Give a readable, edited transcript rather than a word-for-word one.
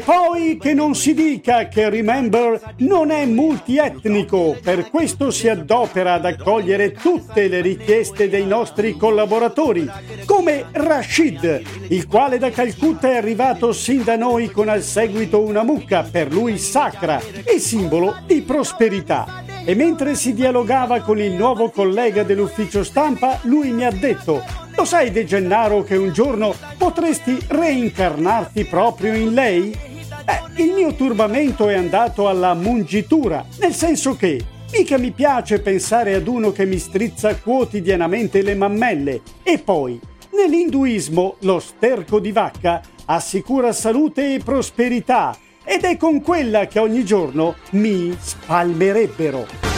Poi che non si dica che Remember non è multietnico, per questo si adopera ad accogliere tutte le richieste dei nostri collaboratori, come Rashid, il quale da Calcutta è arrivato sin da noi con al seguito una mucca, per lui sacra e simbolo di prosperità. E mentre si dialogava con il nuovo collega dell'ufficio stampa, lui mi ha detto: lo sai De Gennaro che un giorno potresti reincarnarti proprio in lei? Il mio turbamento è andato alla mungitura, nel senso che mica mi piace pensare ad uno che mi strizza quotidianamente le mammelle. E poi, nell'induismo, lo sterco di vacca assicura salute e prosperità, ed è con quella che ogni giorno mi spalmerebbero.